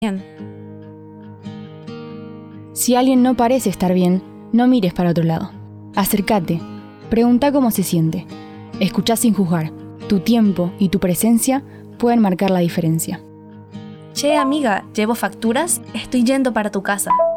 bien. Si alguien no parece estar bien, no mires para otro lado. Acércate, pregunta cómo se siente. Escuchá sin juzgar. Tu tiempo y tu presencia pueden marcar la diferencia. Che, amiga, ¿llevo facturas? Estoy yendo para tu casa.